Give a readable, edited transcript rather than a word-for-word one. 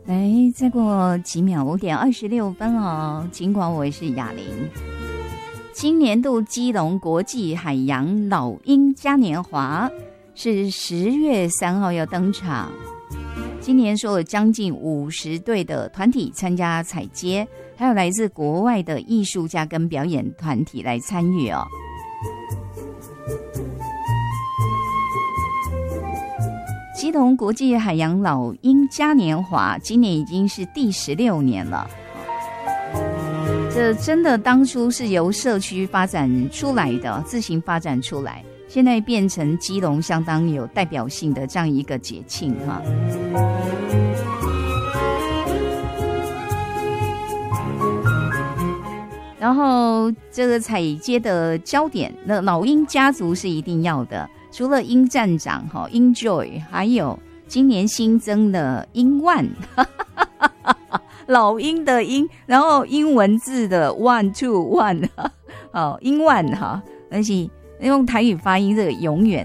来，再过几秒，5:26哦。尽管我是雅玲。今年度基隆国际海洋老鹰嘉年华是10月3号要登场。今年说有将近50队的团体参加采接，还有来自国外的艺术家跟表演团体来参与哦。基隆国际海洋老鹰嘉年华今年已经是第16年了，这真的当初是由社区发展出来的，自行发展出来，现在变成基隆相当有代表性的这样一个节庆哈。然后这个采接的焦点，那老鹰家族是一定要的。除了鹰站长鹰 Joy， 还有今年新增的鹰万，老鹰的鹰，然后英文字的 one two one， 鹰万哈，而且用台语发音这个永远